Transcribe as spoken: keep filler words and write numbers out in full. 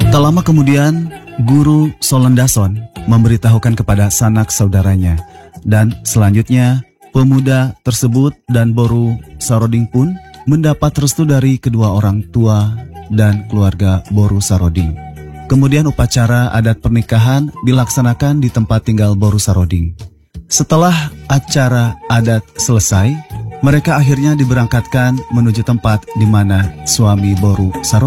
Tak lama kemudian, Guru Solendason memberitahukan kepada sanak saudaranya, dan selanjutnya pemuda tersebut dan Boru Saroding pun mendapat restu dari kedua orang tua dan keluarga Boru Saroding. Kemudian upacara adat pernikahan dilaksanakan di tempat tinggal Boru Saroding. Setelah acara adat selesai, mereka akhirnya diberangkatkan menuju tempat di mana suami Boru Saroding